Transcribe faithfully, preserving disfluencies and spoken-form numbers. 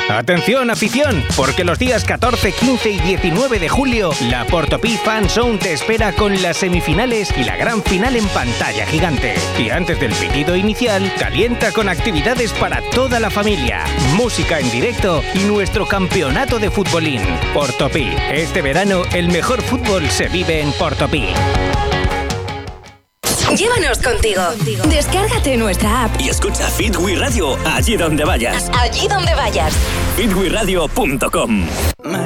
Atención, afición, porque los días catorce, quince y diecinueve de julio, la Portopí Fan Zone te espera con las semifinales y la gran final en pantalla gigante. Y antes del pitido inicial, calienta con actividades para toda la familia, música en directo y nuestro campeonato de futbolín. Portopí, este verano el mejor fútbol se vive en Portopí. Llévanos contigo. Descárgate nuestra app y escucha Fit We Radio allí donde vayas. Allí donde vayas. fit we radio punto com.